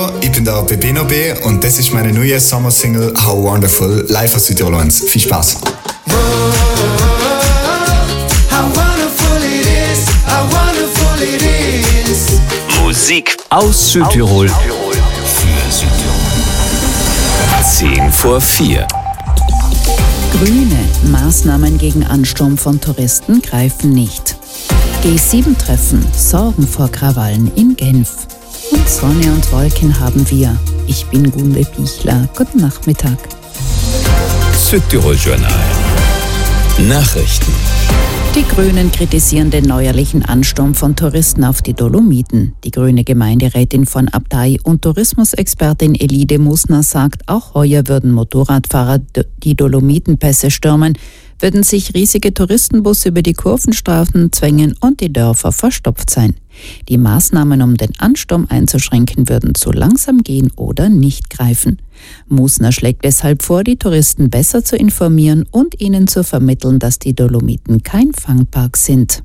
Ich bin der Pepino B. und das ist meine neue Sommersingle How Wonderful, live aus Südtirol 1. Viel Spaß! Musik aus Südtirol für Südtirol. 10 vor 4. Grüne Maßnahmen gegen Ansturm von Touristen greifen nicht. G7-Treffen sorgen vor Krawallen in Genf. Und Sonne und Wolken haben wir. Ich bin Gunde Pichler. Guten Nachmittag. Südtirol-Journal. Nachrichten. Die Grünen kritisieren den neuerlichen Ansturm von Touristen auf die Dolomiten. Die grüne Gemeinderätin von Abtei und Tourismusexpertin Elide Musner sagt, auch heuer würden Motorradfahrer die Dolomitenpässe stürmen, würden sich riesige Touristenbusse über die Kurvenstraßen zwängen und die Dörfer verstopft sein. Die Maßnahmen, um den Ansturm einzuschränken, würden zu langsam gehen oder nicht greifen. Musner schlägt deshalb vor, die Touristen besser zu informieren und ihnen zu vermitteln, dass die Dolomiten kein Fangpark sind.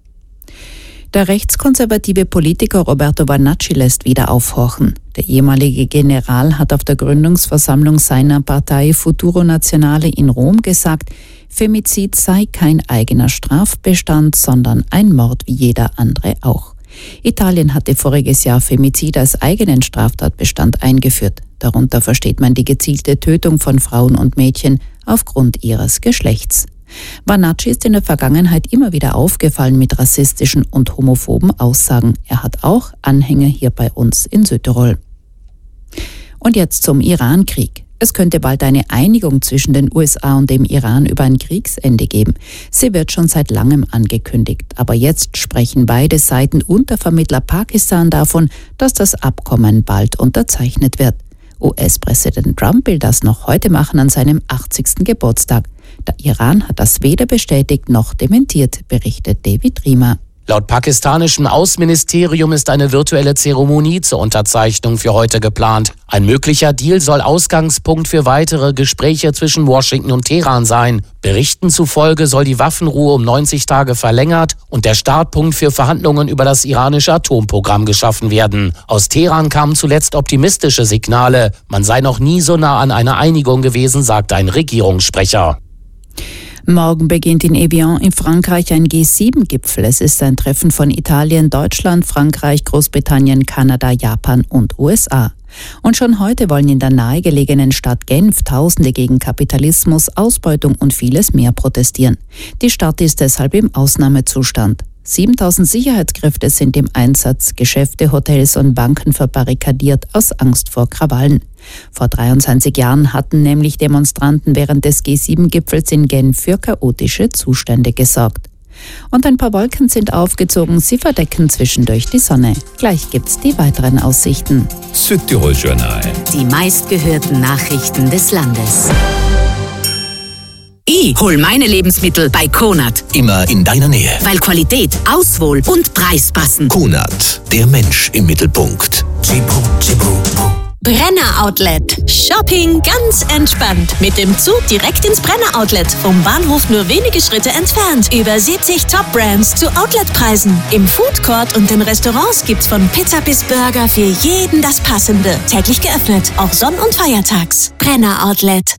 Der rechtskonservative Politiker Roberto Vannacci lässt wieder aufhorchen. Der ehemalige General hat auf der Gründungsversammlung seiner Partei Futuro Nazionale in Rom gesagt, Femizid sei kein eigener Strafbestand, sondern ein Mord wie jeder andere auch. Italien hatte voriges Jahr Femizid als eigenen Straftatbestand eingeführt. Darunter versteht man die gezielte Tötung von Frauen und Mädchen aufgrund ihres Geschlechts. Vannacci ist in der Vergangenheit immer wieder aufgefallen mit rassistischen und homophoben Aussagen. Er hat auch Anhänger hier bei uns in Südtirol. Und jetzt zum Iran-Krieg. Es könnte bald eine Einigung zwischen den USA und dem Iran über ein Kriegsende geben. Sie wird schon seit langem angekündigt. Aber jetzt sprechen beide Seiten und der Vermittler Pakistan davon, dass das Abkommen bald unterzeichnet wird. US-Präsident Trump will das noch heute machen an seinem 80. Geburtstag. Der Iran hat das weder bestätigt noch dementiert, berichtet David Riemer. Laut pakistanischem Außenministerium ist eine virtuelle Zeremonie zur Unterzeichnung für heute geplant. Ein möglicher Deal soll Ausgangspunkt für weitere Gespräche zwischen Washington und Teheran sein. Berichten zufolge soll die Waffenruhe um 90 Tage verlängert und der Startpunkt für Verhandlungen über das iranische Atomprogramm geschaffen werden. Aus Teheran kamen zuletzt optimistische Signale. Man sei noch nie so nah an einer Einigung gewesen, sagt ein Regierungssprecher. Morgen beginnt in Evian in Frankreich ein G7-Gipfel. Es ist ein Treffen von Italien, Deutschland, Frankreich, Großbritannien, Kanada, Japan und USA. Und schon heute wollen in der nahegelegenen Stadt Genf Tausende gegen Kapitalismus, Ausbeutung und vieles mehr protestieren. Die Stadt ist deshalb im Ausnahmezustand. 7000 Sicherheitskräfte sind im Einsatz, Geschäfte, Hotels und Banken verbarrikadiert aus Angst vor Krawallen. Vor 23 Jahren hatten nämlich Demonstranten während des G7-Gipfels in Genf für chaotische Zustände gesorgt. Und ein paar Wolken sind aufgezogen, sie verdecken zwischendurch die Sonne. Gleich gibt's die weiteren Aussichten. Südtirol-Journal. Die meistgehörten Nachrichten des Landes. Ich hol meine Lebensmittel bei Konad. Immer in deiner Nähe. Weil Qualität, Auswahl und Preis passen. Konad, der Mensch im Mittelpunkt. Brenner Outlet. Shopping ganz entspannt. Mit dem Zug direkt ins Brenner Outlet. Vom Bahnhof nur wenige Schritte entfernt. Über 70 Top-Brands zu Outletpreisen. Im Food Court und den Restaurants gibt's von Pizza bis Burger für jeden das Passende. Täglich geöffnet, auch Sonn- und Feiertags. Brenner Outlet.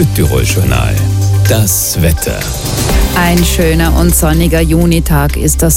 Südtirol-Journal. Das Wetter. Ein schöner und sonniger Junitag ist das.